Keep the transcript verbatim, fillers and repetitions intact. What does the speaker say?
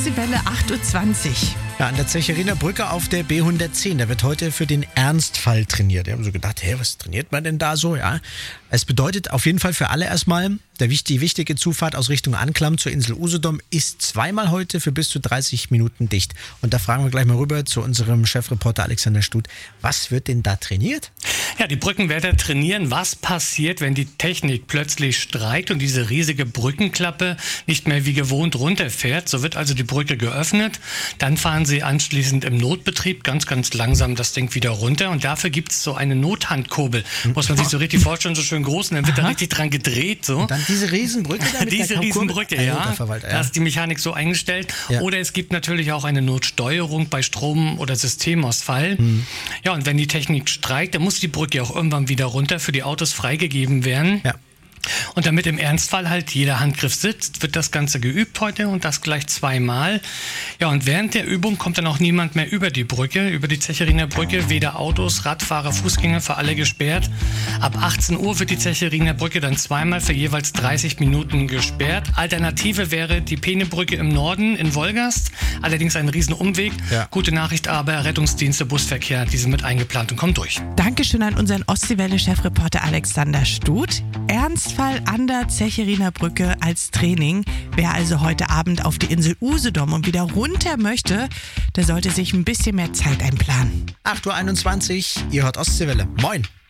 Ostseewelle acht Uhr zwanzig. Ja, an der Zecheriner Brücke auf der B hundertzehn, da wird heute für den Ernstfall trainiert. Wir haben so gedacht, hä, was trainiert man denn da so? Ja, es bedeutet auf jeden Fall für alle erstmal, der, die wichtige Zufahrt aus Richtung Anklam zur Insel Usedom ist zweimal heute für bis zu dreißig Minuten dicht. Und da fragen wir gleich mal rüber zu unserem Chefreporter Alexander Stut. Was wird denn da trainiert? Ja, die Brückenwärter trainieren, was passiert, wenn die Technik plötzlich streikt und diese riesige Brückenklappe nicht mehr wie gewohnt runterfährt. So wird also die Brücke geöffnet. Dann fahren sie anschließend im Notbetrieb ganz, ganz langsam das Ding wieder runter. Und dafür gibt es so eine Nothandkurbel. Muss man sich so richtig vorstellen, so schön groß. Und dann wird Aha. da richtig dran gedreht. So. Und dann diese Riesenbrücke da mit Diese der Riesenbrücke, ja. ja. Da ist die Mechanik so eingestellt. Ja. Oder es gibt natürlich auch eine Notsteuerung bei Strom- oder Systemausfall. Mhm. Ja, und wenn die Technik streikt, dann muss die Brücke auch irgendwann wieder runter, für die Autos freigegeben werden. Ja. Und damit im Ernstfall halt jeder Handgriff sitzt, wird das Ganze geübt heute und das gleich zweimal. Ja, und während der Übung kommt dann auch niemand mehr über die Brücke, über die Zecheriner Brücke. Weder Autos, Radfahrer, Fußgänger, für alle gesperrt. Ab achtzehn Uhr wird die Zecheriner Brücke dann zweimal für jeweils dreißig Minuten gesperrt. Alternative wäre die Peenebrücke im Norden in Wolgast. Allerdings ein Riesenumweg. Ja. Gute Nachricht aber, Rettungsdienste, Busverkehr, die sind mit eingeplant und kommen durch. Dankeschön an unseren Ostseewelle-Chefreporter Alexander Stut. Ernstfall an der Zecheriner Brücke als Training. Wer also heute Abend auf die Insel Usedom und wieder runter möchte, der sollte sich ein bisschen mehr Zeit einplanen. acht Uhr einundzwanzig, ihr hört Ostseewelle. Moin!